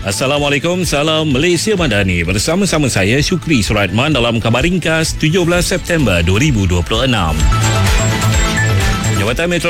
Assalamualaikum, salam Malaysia Madani. Bersama-sama saya Syukri Suraitman dalam Khabar Ringkas 17 September 2026. Jabatan Metro